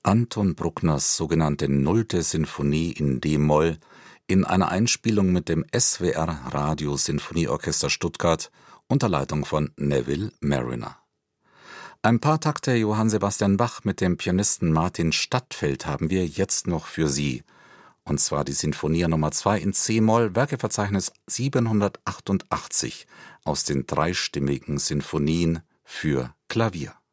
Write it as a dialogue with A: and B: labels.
A: Anton Bruckners sogenannte Nullte Sinfonie in d-Moll in einer Einspielung mit dem SWR Radiosinfonieorchester Stuttgart unter Leitung von Neville Marriner. Ein paar Takte Johann Sebastian Bach mit dem Pianisten Martin Stadtfeld haben wir jetzt noch für Sie. Und zwar die Sinfonie Nummer 2 in c-Moll, Werkeverzeichnis 788 aus den dreistimmigen Sinfonien für Klavier.